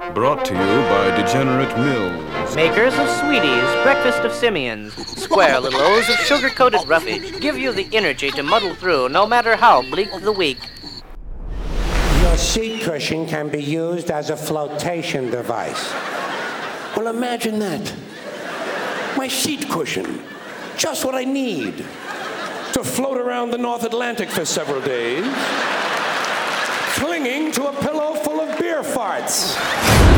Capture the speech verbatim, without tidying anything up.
Brought to you by Degenerate Mills. Makers of Sweeties, Breakfast of Simians, square little O's of sugar-coated roughage give you the energy to muddle through no matter how bleak the week. Your seat cushion can be used as a flotation device. Well, imagine that. My seat cushion. Just what I need to float around the North Atlantic for several days, clinging to a pillow full of beer farts.